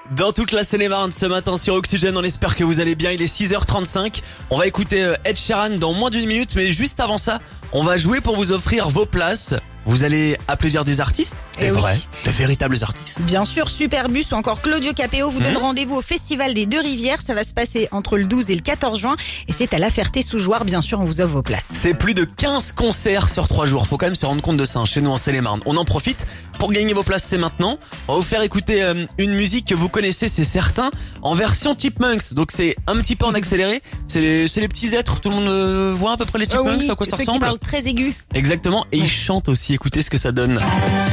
Dans toute la Seine-et-Marne ce matin sur Oxygène, on espère que vous allez bien. Il est 6h35. On va écouter Ed Sheeran dans moins d'une minute, mais juste avant ça, on va jouer pour vous offrir vos places. Vous allez à plusieurs des artistes. Eh oui. De véritables artistes. Bien sûr, Superbus ou encore Claudio Capéo vous donne rendez-vous au Festival des Deux-Rivières. Ça va se passer entre le 12 et le 14 juin. Et c'est à La Ferté-sous-Jouarre, bien sûr, on vous offre vos places. C'est plus de 15 concerts sur 3 jours. Faut quand même se rendre compte de ça, chez nous en Seine-et-Marne. On en profite pour gagner vos places, c'est maintenant. On va vous faire écouter une musique que vous connaissez, c'est certain, en version Chipmunks. Donc c'est un petit peu en accéléré. C'est les petits êtres. Tout le monde voit à peu près les Chipmunks, oui, à quoi ça ceux ressemble. qui parlent très aigus. Exactement. Et ils chantent aussi. Écoutez ce que ça donne.